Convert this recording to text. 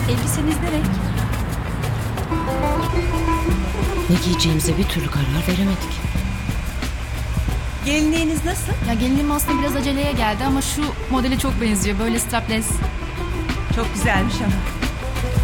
Elbiseniz ne renk? Ne giyeceğimize bir türlü karar veremedik. Gelinliğiniz nasıl? Ya gelinim aslında biraz aceleye geldi ama şu modele çok benziyor. Böyle strapless. Çok güzelmiş ama.